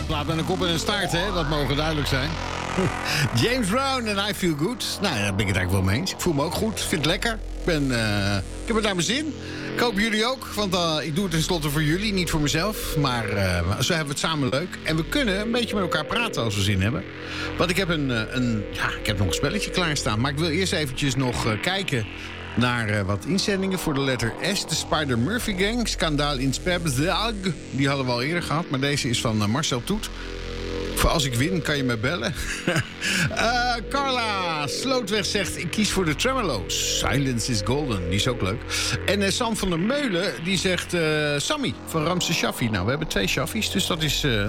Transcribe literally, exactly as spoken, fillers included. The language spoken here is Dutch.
plaat met een kop en een staart, hè? Dat mogen duidelijk zijn. James Brown en I Feel Good. Nou, daar ben ik het eigenlijk wel mee eens. Ik voel me ook goed, vind het lekker. Ik, ben, uh, ik heb het naar mijn zin. Ik hoop jullie ook, want uh, ik doe het tenslotte voor jullie, niet voor mezelf. Maar uh, zo hebben we het samen leuk. En we kunnen een beetje met elkaar praten als we zin hebben. Want ik heb, een, een, ja, ik heb nog een spelletje klaarstaan. Maar ik wil eerst eventjes nog uh, kijken naar uh, wat inzendingen voor de letter S. De Spider-Murphy Gang, Skandaal in Spebzag. Die hadden we al eerder gehad, maar deze is van uh, Marcel Toet. Voor als ik win, kan je me bellen. uh, Carla Slootweg zegt, ik kies voor de Tremolo's. Silence is golden, die is ook leuk. En uh, Sam van der Meulen, die zegt... Uh, Sammy van Ramse Shaffi. Nou, we hebben twee Shaffies, dus dat is... Uh,